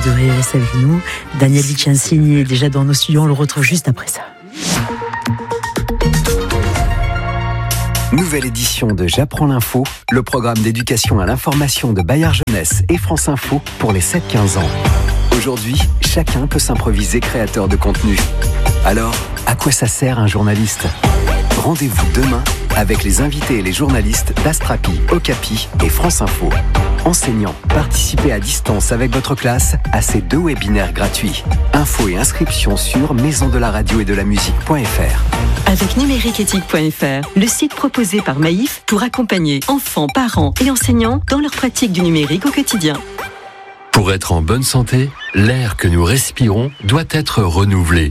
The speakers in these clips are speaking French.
devriez rester avec nous. Daniel Vicensigni est déjà dans nos studios, on le retrouve juste après ça. Nouvelle édition de J'apprends l'info, le programme d'éducation à l'information de Bayard Jeunesse et France Info pour les 7-15 ans. Aujourd'hui, chacun peut s'improviser créateur de contenu. Alors, à quoi ça sert un journaliste ? Rendez-vous demain avec les invités et les journalistes d'Astrapi, Okapi et France Info. Enseignants, participez à distance avec votre classe à ces 2 webinaires gratuits. Infos et inscriptions sur maisondelaradio-et-de-la-musique.fr. Avec numériqueéthique.fr, le site proposé par Maïf pour accompagner enfants, parents et enseignants dans leur pratique du numérique au quotidien. Pour être en bonne santé, l'air que nous respirons doit être renouvelé.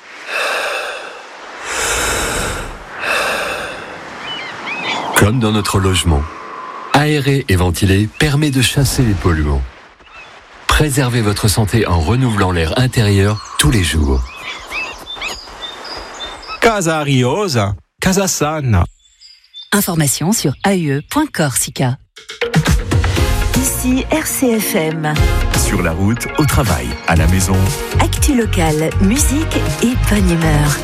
Comme dans notre logement. Aérer et ventiler permet de chasser les polluants. Préservez votre santé en renouvelant l'air intérieur tous les jours. Casa Ariosa, Casa Sana. Information sur ae.corsica. Ici RCFM. Sur la route, au travail, à la maison. Actu locale, musique et bonne humeur.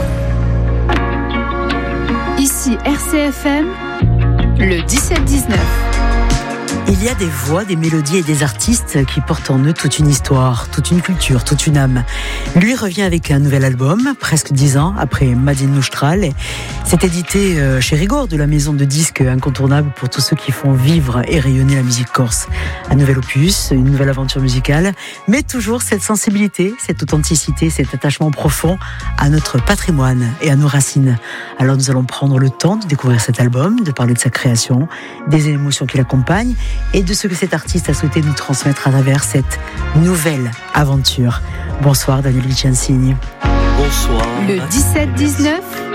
Ici RCFM, le 17-19. Il y a des voix, des mélodies et des artistes qui portent en eux toute une histoire, toute une culture, toute une âme. Lui revient avec un nouvel album, presque 10 ans après Madine Noustral. C'est édité chez Rigord, de la maison de disques incontournable pour tous ceux qui font vivre et rayonner la musique corse. Un nouvel opus, une nouvelle aventure musicale, mais toujours cette sensibilité, cette authenticité, cet attachement profond à notre patrimoine et à nos racines. Alors nous allons prendre le temps de découvrir cet album, de parler de sa création, des émotions qui l'accompagnent, et de ce que cet artiste a souhaité nous transmettre à travers cette nouvelle aventure. Bonsoir Daniel Vicensigni. Bonsoir. Le 17-19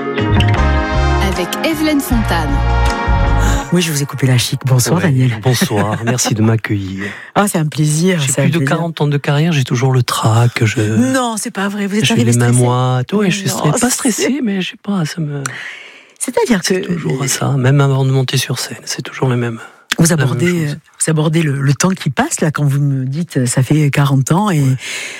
avec Evelyne Fontane. Oui, je vous ai coupé la chic. Bonsoir Daniel. Bonsoir, merci de m'accueillir. Ah, c'est un plaisir. J'ai plus de 40 ans de carrière, j'ai toujours le trac. Non, c'est pas vrai, vous êtes arrivé stressé. J'ai les mains moites. Oui, je suis pas stressé, mais je sais pas, ça me... C'est-à-dire que... C'est toujours ça, même avant de monter sur scène, c'est toujours le même... Vous abordez le temps qui passe, là, quand vous me dites ça fait 40 ans, et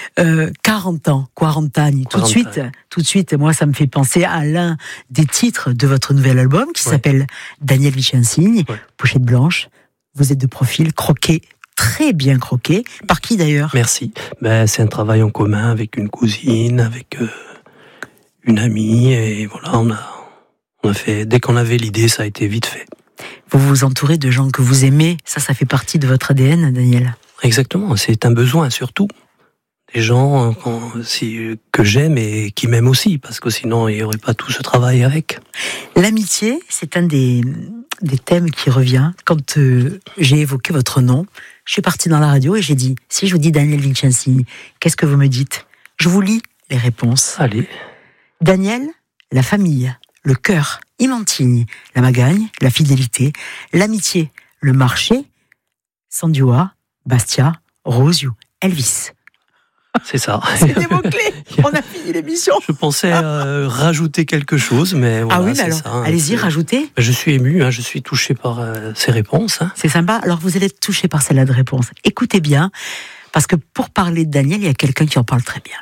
40 ans, Quarantani. Tout de suite, moi, ça me fait penser à l'un des titres de votre nouvel album, qui s'appelle Daniel Vicensigni, pochette blanche. Vous êtes de profil croqué, très bien croqué. Par qui d'ailleurs ? Merci. C'est un travail en commun avec une cousine, avec une amie, et voilà, on a fait, dès qu'on avait l'idée, ça a été vite fait. Vous vous entourez de gens que vous aimez, ça fait partie de votre ADN, Daniel. Exactement, c'est un besoin surtout. Des gens que j'aime et qui m'aiment aussi, parce que sinon il n'y aurait pas tout ce travail avec. L'amitié, c'est un des thèmes qui revient. Quand j'ai évoqué votre nom, je suis partie dans la radio et j'ai dit, si je vous dis Daniel Vicensigni, qu'est-ce que vous me dites ? Je vous lis les réponses. Allez. Daniel, la famille, le cœur, Imantigny, la magagne, la fidélité, l'amitié, le marché, Sandioa, Bastia, Rosiu, Elvis. C'est ça. C'est des mots-clés. On a fini l'émission. Je pensais rajouter quelque chose, mais voilà, oui, mais alors, ça. Allez-y, rajoutez. Je suis ému, je suis touché par ces réponses. C'est sympa. Alors, vous allez être touché par celle-là de réponse. Écoutez bien, parce que pour parler de Daniel, il y a quelqu'un qui en parle très bien.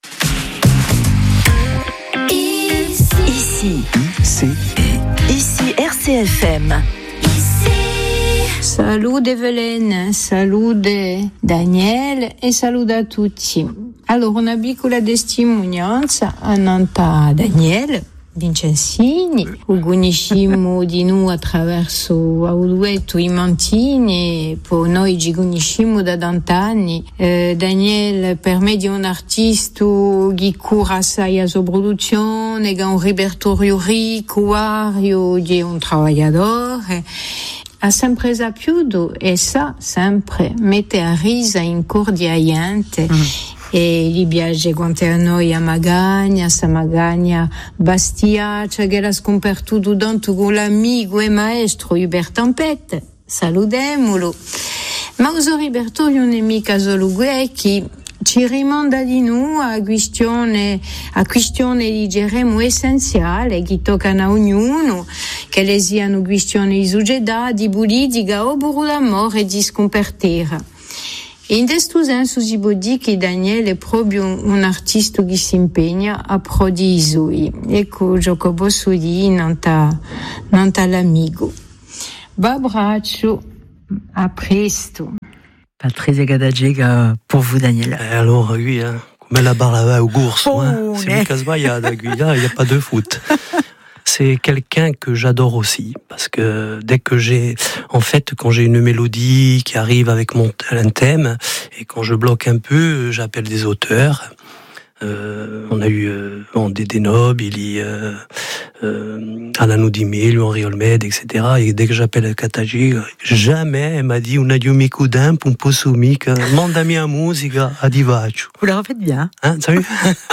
Ici RCFM. Salut Evelyn, salude Daniel e saluda a tutti. Allora, una piccola testimonianza annanta Daniel Vicensigni, conosciamo di noi attraverso Auduetto Imantini, poi noi ci conosciamo da 20 anni. Daniel per me è un artista che cura assai la sua produzione, che ha un repertorio ricco, vario, è un lavoratore. Ha sempre saputo e sa sempre mettere a risa in cordia gente. E gli piace quanto a noi a Magagna, sta Magagna Bastia, che l'ha scoperto tanto con l'amico e maestro Hubert Tempête. Saludemolo. Ma uso Roberto non è mica solo che ci rimanda di noi a questione diciamo essenziale che toccano a ognuno, che le siano questioni di società, di politica o pure d'amore e di scopertura. E in questo senso si può dire che Daniele è proprio un artista che si impegna a produrre i suoi. Ecco ciò che posso dire non l'amico. Abbraccio, a presto. Patrice Gadagega pour vous, Daniel. Alors, oui, hein, comme la barre au gours, c'est Lucas Bayad, il n'y a pas de foot. C'est quelqu'un que j'adore aussi, parce que dès que quand j'ai une mélodie qui arrive avec un thème, et quand je bloque un peu, j'appelle des auteurs. On a eu Dédé Nobili, Alano Di Meglio, Henri Olmed, etc. Et dès que j'appelle Katagi, jamais elle m'a dit un adieu mi coudin, un posso mica, mandami a musica, adivacio. Vous la refaites bien. Hein, t'as vu?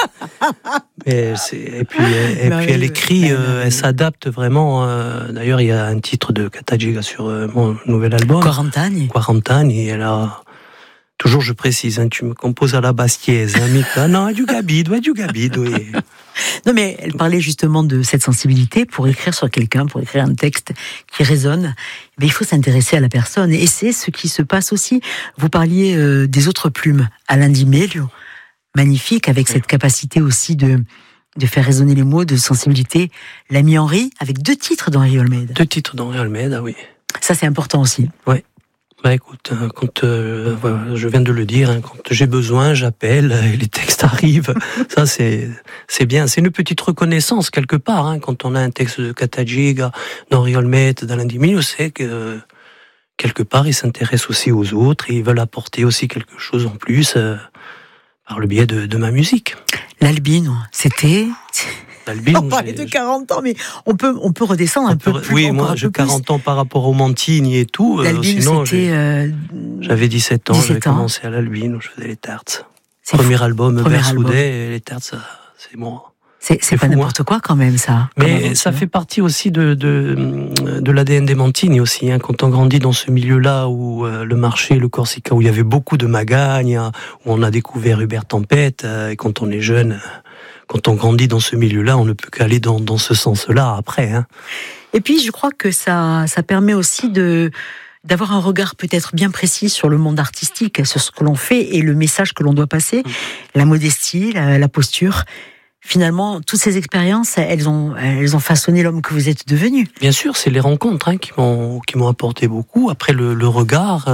Et puis elle écrit, elle s'adapte vraiment. D'ailleurs, il y a un titre de Katagi sur mon nouvel album. Quarantani, et elle a... Toujours, je précise, hein, tu me composes à la bastiaise, hein, Mika. Non, du gabido, oui. Non, mais elle parlait justement de cette sensibilité pour écrire sur quelqu'un, pour écrire un texte qui résonne. Mais il faut s'intéresser à la personne. Et c'est ce qui se passe aussi. Vous parliez des autres plumes. Alain Di Meglio, magnifique, avec cette capacité aussi de faire résonner les mots, de sensibilité. L'ami Henri, avec 2 titres d'Henri Olmed. 2 titres d'Henri Olmed, ah oui. Ça, c'est important aussi. Ouais. Bah écoute, quand je viens de le dire, hein, quand j'ai besoin, j'appelle et les textes arrivent. Ça c'est bien, c'est une petite reconnaissance quelque part. Hein, quand on a un texte de Katagi, d'Henri Olmed, d'Alain Di Meglio, c'est que quelque part ils s'intéressent aussi aux autres et ils veulent apporter aussi quelque chose en plus par le biais de ma musique. L'Albino, c'était... L'Albino, on parlait de 40 ans, mais on peut redescendre un peu plus. Oui, moi, j'ai 40 ans par rapport au Mantigny et tout. L'Albino, c'était... J'avais 17 ans, j'avais commencé à l'Albino, je faisais les Tartes. Premier album, Bersoudet, et les Tartes, c'est moi. C'est pas fou, n'importe quoi quand même, ça. Mais ça fait partie aussi de l'ADN des Mantigny aussi. Hein, quand on grandit dans ce milieu-là où le marché, le Corsica, où il y avait beaucoup de magagne, où on a découvert Hubert Tempête, et quand on est jeune... Quand on grandit dans ce milieu-là, on ne peut qu'aller dans ce sens-là après. Hein. Et puis, je crois que ça permet aussi d'avoir un regard peut-être bien précis sur le monde artistique, sur ce que l'on fait et le message que l'on doit passer, la modestie, la posture. Finalement, toutes ces expériences, elles ont façonné l'homme que vous êtes devenu. Bien sûr, c'est les rencontres qui m'ont apporté beaucoup. Après, le regard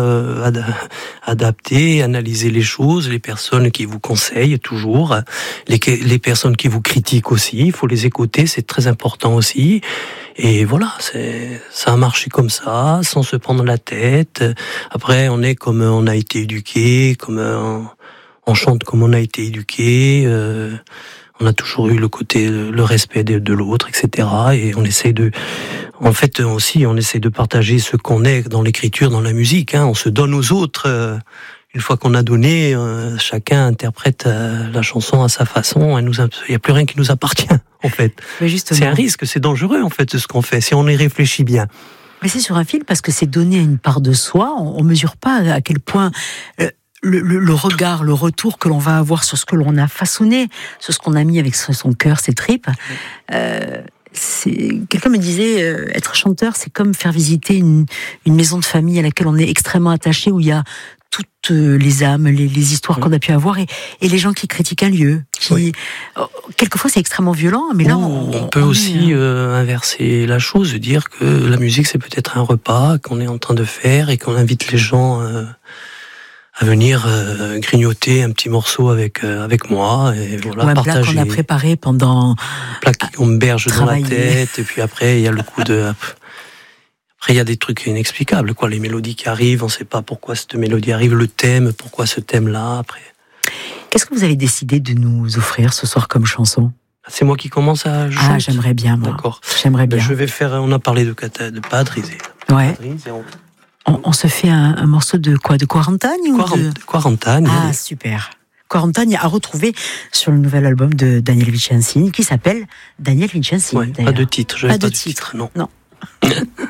adapté, analyser les choses, les personnes qui vous conseillent toujours, les personnes qui vous critiquent aussi, il faut les écouter, c'est très important aussi. Et voilà, ça a marché comme ça, sans se prendre la tête. Après, on est comme on a été éduqué, on chante comme on a été éduqué. On a toujours eu le respect de l'autre, etc. Et on essaie on essaie de partager ce qu'on est dans l'écriture, dans la musique. Hein. On se donne aux autres. Une fois qu'on a donné, chacun interprète la chanson à sa façon. Il n'y a plus rien qui nous appartient, en fait. C'est un risque, c'est dangereux, en fait, ce qu'on fait, si on y réfléchit bien. Mais c'est sur un fil parce que c'est donner une part de soi. On mesure pas à quel point... Le regard, le retour que l'on va avoir sur ce que l'on a façonné, sur ce qu'on a mis avec son cœur, ses tripes. Quelqu'un me disait, être chanteur, c'est comme faire visiter une maison de famille à laquelle on est extrêmement attaché, où il y a toutes les âmes, les histoires qu'on a pu avoir, et les gens qui critiquent un lieu. Quelquefois, c'est extrêmement violent, mais là, on peut aussi inverser la chose, dire que la musique, c'est peut-être un repas qu'on est en train de faire et qu'on invite les gens... à venir grignoter un petit morceau avec moi et voilà, un partager. Plat qu'on a préparé pendant... Plat qu'on me berge dans la tête, et puis après il y a le coup de... Après il y a des trucs inexplicables, les mélodies qui arrivent, on ne sait pas pourquoi cette mélodie arrive, le thème, pourquoi ce thème-là, après. Qu'est-ce que vous avez décidé de nous offrir ce soir comme chanson ? C'est moi qui commence à chanter. Ah, j'aimerais bien, moi. D'accord. J'aimerais bien. Je vais faire, on a parlé de Patrice. Ouais. On se fait un morceau de quoi ? De Quarantani Quarantani. Ah, oui. Super. Quarantani à retrouver sur le nouvel album de Daniel Vincenzini qui s'appelle Daniel Vincenzini. Ouais, pas de titre. Pas de titre, non.